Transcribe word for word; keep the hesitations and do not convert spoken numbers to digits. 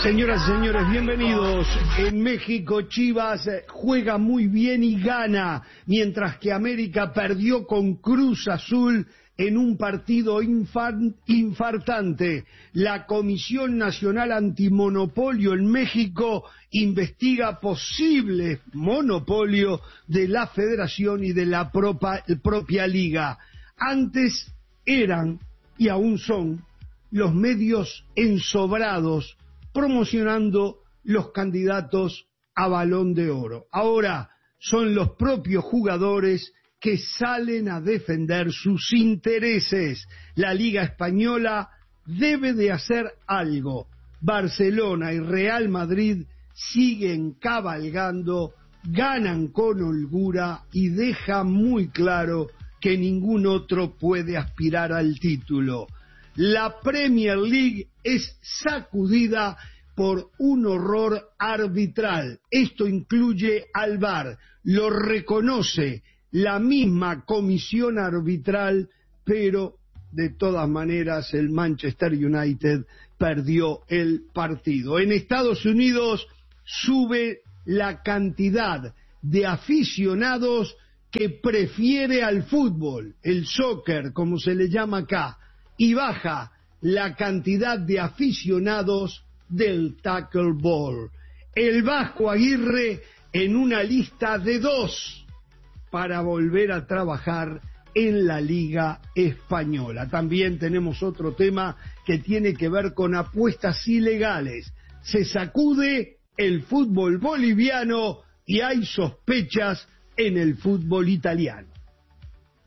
Señoras y señores, bienvenidos. En México, Chivas juega muy bien y gana, mientras que América perdió con Cruz Azul en un partido infar- infartante. La Comisión Nacional Antimonopolio en México investiga posible monopolio de la Federación y de la propa- propia Liga. Antes eran, y aún son, los medios ensobrados promocionando los candidatos a Balón de Oro. Ahora son los propios jugadores que salen a defender sus intereses. La Liga Española debe de hacer algo. Barcelona y Real Madrid siguen cabalgando, ganan con holgura y dejan muy claro que ningún otro puede aspirar al título. La Premier League es sacudida por un horror arbitral. Esto incluye al V A R, lo reconoce la misma comisión arbitral, pero de todas maneras el Manchester United perdió el partido. En Estados Unidos sube la cantidad de aficionados que prefiere al fútbol, el soccer, como se le llama acá, y baja la cantidad de aficionados del tackle ball. El Vasco Aguirre en una lista de dos para volver a trabajar en la Liga Española. También tenemos otro tema que tiene que ver con apuestas ilegales. Se sacude el fútbol boliviano y hay sospechas en el fútbol italiano.